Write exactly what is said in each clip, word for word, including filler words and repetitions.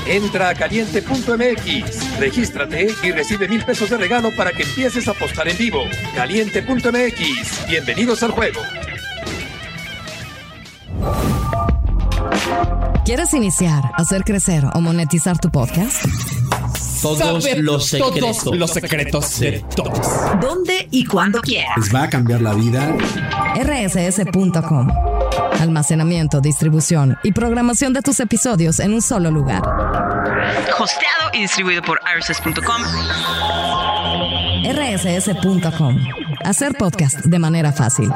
Entra a caliente punto m x, regístrate y recibe mil pesos de regalo para que empieces a apostar en vivo. caliente punto m x, bienvenidos al juego. ¿Quieres iniciar, hacer crecer o monetizar tu podcast? Todos Sabe los secretos. Todos los secretos de todos. ¿Dónde y cuándo quieras? Les va a cambiar la vida. R S S punto com. Almacenamiento, distribución y programación de tus episodios en un solo lugar. Hosteado y distribuido por R S S punto com. R S S punto com. Hacer podcast de manera fácil.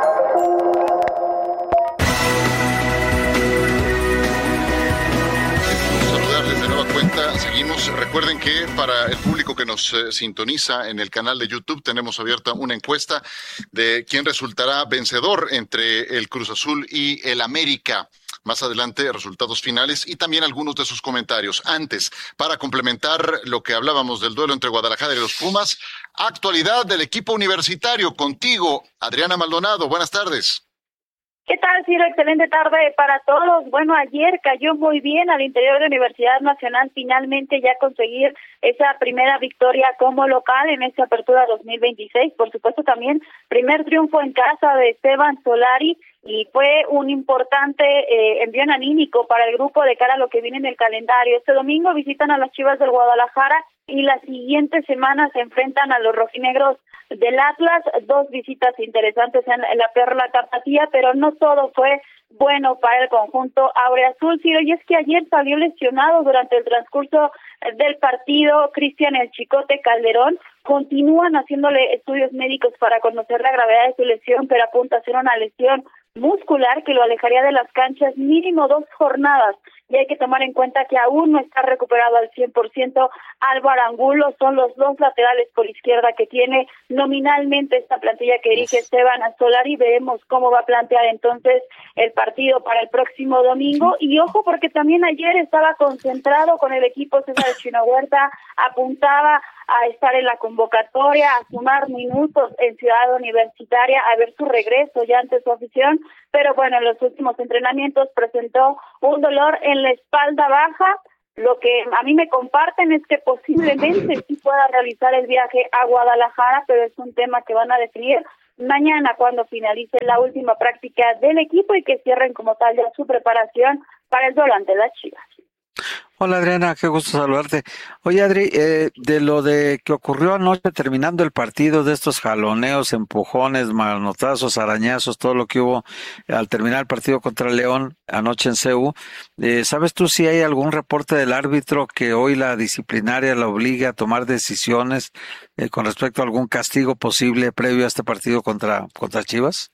Seguimos. Recuerden que para el público que nos eh, sintoniza en el canal de YouTube tenemos abierta una encuesta de quién resultará vencedor entre el Cruz Azul y el América. Más adelante, resultados finales y también algunos de sus comentarios. Antes, para complementar lo que hablábamos del duelo entre Guadalajara y los Pumas, actualidad del equipo universitario. Contigo, Adriana Maldonado. Buenas tardes. ¿Qué tal, Ciro? Excelente tarde para todos. Bueno, ayer cayó muy bien al interior de la Universidad Nacional finalmente ya conseguir esa primera victoria como local en esta apertura dos mil veintiséis. Por supuesto también primer triunfo en casa de Esteban Solari y fue un importante eh, envío anímico para el grupo de cara a lo que viene en el calendario. Este domingo visitan a las Chivas del Guadalajara y las siguientes semanas se enfrentan a los rojinegros del Atlas, dos visitas interesantes en la Perla Tapatía, pero no todo fue bueno para el conjunto aureazul, Ciro, y es que ayer salió lesionado durante el transcurso del partido Cristian El Chicote Calderón. Continúan haciéndole estudios médicos para conocer la gravedad de su lesión, pero apunta a ser una lesión muscular que lo alejaría de las canchas mínimo dos jornadas. Y hay que tomar en cuenta que aún no está recuperado al cien por ciento Álvaro Angulo, son los dos laterales por izquierda que tiene nominalmente esta plantilla que dirige Esteban Solari. Veremos cómo va a plantear entonces el partido para el próximo domingo. Y ojo, porque también ayer estaba concentrado con el equipo César Chino Huerta, apuntaba a estar en la convocatoria, a sumar minutos en Ciudad Universitaria, a ver su regreso ya ante su afición, pero bueno, en los últimos entrenamientos presentó un dolor en la espalda baja. Lo que a mí me comparten es que posiblemente sí pueda realizar el viaje a Guadalajara, pero es un tema que van a definir mañana cuando finalice la última práctica del equipo y que cierren como tal ya su preparación para el duelo ante las Chivas. Hola Adriana, qué gusto saludarte. Oye Adri, eh, de lo de que ocurrió anoche terminando el partido, de estos jaloneos, empujones, manotazos, arañazos, todo lo que hubo al terminar el partido contra León anoche en C U, eh, ¿sabes tú si hay algún reporte del árbitro que hoy la disciplinaria la obligue a tomar decisiones eh, con respecto a algún castigo posible previo a este partido contra, contra Chivas?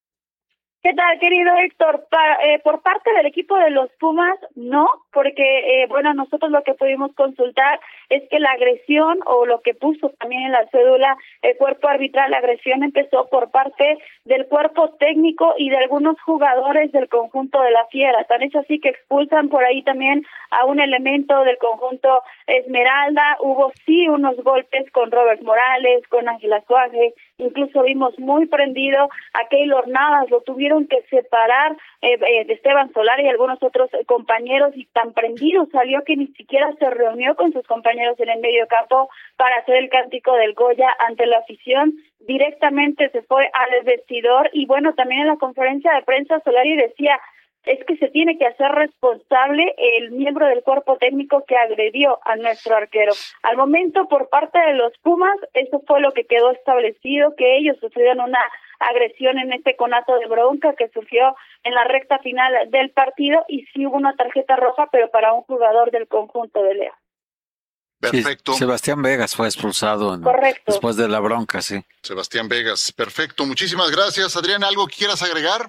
¿Qué tal, querido Héctor? Para, eh, por parte del equipo de los Pumas, no, porque, eh, bueno, nosotros lo que pudimos consultar es que la agresión, o lo que puso también en la cédula el cuerpo arbitral, la agresión empezó por parte del cuerpo técnico y de algunos jugadores del conjunto de la Fiera. Tan es así que expulsan por ahí también a un elemento del conjunto Esmeralda. Hubo sí unos golpes con Robert Morales, con Ángel Azuaje, incluso vimos muy prendido a Keylor Navas, lo tuvieron que separar eh, eh, de Esteban Solari y algunos otros eh, compañeros, y tan prendido salió que ni siquiera se reunió con sus compañeros en el medio campo para hacer el cántico del Goya ante la afición. Directamente se fue al vestidor y bueno, también en la conferencia de prensa Solari decía es que se tiene que hacer responsable el miembro del cuerpo técnico que agredió a nuestro arquero. Al momento, por parte de los Pumas, eso fue lo que quedó establecido, que ellos sufrieron una agresión en este conato de bronca que surgió en la recta final del partido, y sí hubo una tarjeta roja, pero para un jugador del conjunto de León. Perfecto. Sí, Sebastián Vegas fue expulsado en, Correcto. después de la bronca, sí. Sebastián Vegas, perfecto. Muchísimas gracias, Adriana. ¿Algo que quieras agregar?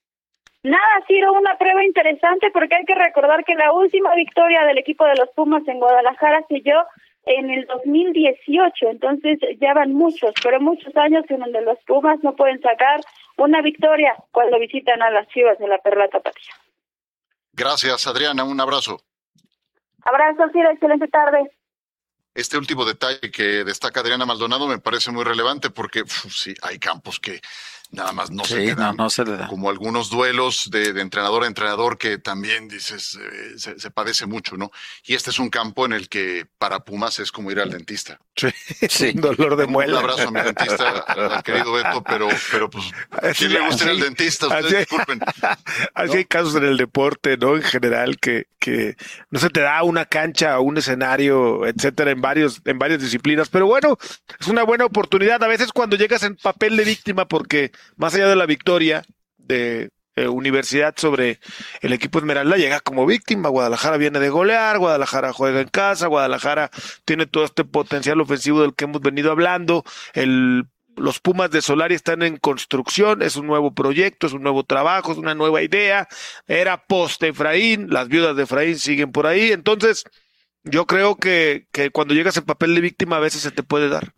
Nada, Ciro, una prueba interesante porque hay que recordar que la última victoria del equipo de los Pumas en Guadalajara se dio en el dos mil dieciocho, entonces ya van muchos, pero muchos años en donde los Pumas no pueden sacar una victoria cuando visitan a las Chivas de la Perla Tapatía. Gracias, Adriana, un abrazo. Abrazo, Ciro, excelente tarde. Este último detalle que destaca Adriana Maldonado me parece muy relevante porque uf, sí, hay campos que nada más no Sí, se le dan. no, no se le da. Como algunos duelos de, de entrenador a entrenador que también dices, eh, se, se padece mucho, ¿no? Y este es un campo en el que para Pumas es como ir al dentista. Sí, Sí. un dolor de Un muela. abrazo a mi dentista, al querido Beto, pero, pero pues, ¿a quién le gusta ir al dentista? Ustedes así- disculpen. Así ¿no? hay casos en el deporte, ¿no? En general, que, que no se te da una cancha o un escenario, etcétera, en varios, en varias disciplinas. Pero bueno, es una buena oportunidad. A veces cuando llegas en papel de víctima, porque más allá de la victoria de eh, Universidad sobre el equipo Esmeralda, llega como víctima. Guadalajara viene de golear, Guadalajara juega en casa, Guadalajara tiene todo este potencial ofensivo del que hemos venido hablando. El Los Pumas de Solari están en construcción, es un nuevo proyecto, es un nuevo trabajo, es una nueva idea. Era post Efraín, las viudas de Efraín siguen por ahí. Entonces, yo creo que, que cuando llegas en papel de víctima a veces se te puede dar.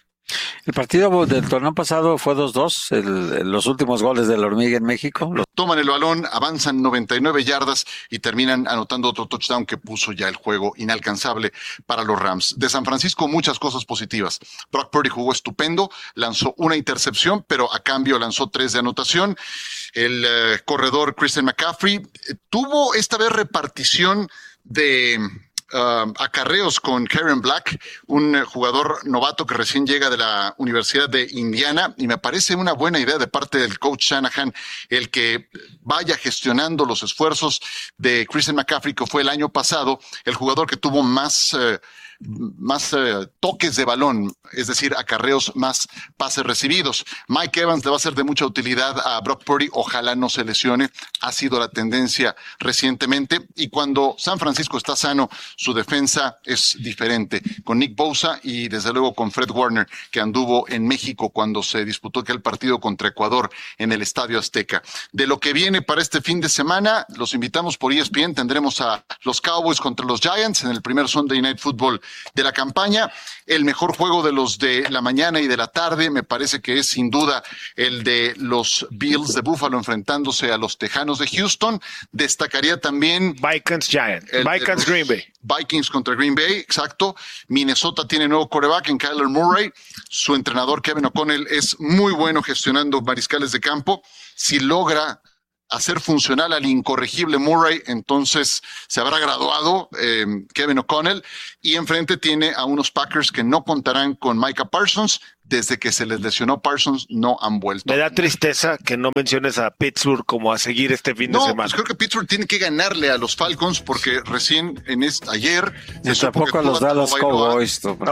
El partido del torneo pasado fue dos dos, el, los últimos goles de la Hormiga en México. Los... Toman el balón, avanzan noventa y nueve yardas y terminan anotando otro touchdown que puso ya el juego inalcanzable para los Rams. De San Francisco, muchas cosas positivas. Brock Purdy jugó estupendo, lanzó una intercepción, pero a cambio lanzó tres de anotación. El uh, corredor Christian McCaffrey eh, tuvo esta vez repartición de... Uh, acarreos con Karen Black, un uh, jugador novato que recién llega de la Universidad de Indiana, y me parece una buena idea de parte del coach Shanahan el que vaya gestionando los esfuerzos de Christian McCaffrey, que fue el año pasado el jugador que tuvo más uh, más uh, toques de balón, es decir, acarreos, más pases recibidos. Mike Evans le va a ser de mucha utilidad a Brock Purdy, ojalá no se lesione, ha sido la tendencia recientemente, y cuando San Francisco está sano, su defensa es diferente, con Nick Bosa y desde luego con Fred Warner, que anduvo en México cuando se disputó aquel partido contra Ecuador en el Estadio Azteca. De lo que viene para este fin de semana, los invitamos por E S P N, tendremos a los Cowboys contra los Giants en el primer Sunday Night Football de la campaña. El mejor juego de los de la mañana y de la tarde me parece que es sin duda el de los Bills de Buffalo enfrentándose a los Tejanos de Houston. Destacaría también Vikings Giants, el de Vikings los Green Bay. Vikings contra Green Bay, exacto. Minnesota tiene nuevo quarterback en Kyler Murray. Su entrenador Kevin O'Connell es muy bueno gestionando mariscales de campo. Si logra hacer funcional al incorregible Murray, entonces se habrá graduado eh, Kevin O'Connell, y enfrente tiene a unos Packers que no contarán con Micah Parsons. Desde que se les lesionó Parsons no han vuelto. Me da tristeza que no menciones a Pittsburgh como a seguir este fin no, de semana. Pues creo que Pittsburgh tiene que ganarle a los Falcons porque recién en este, ayer Y tampoco a los Dallas Cowboys.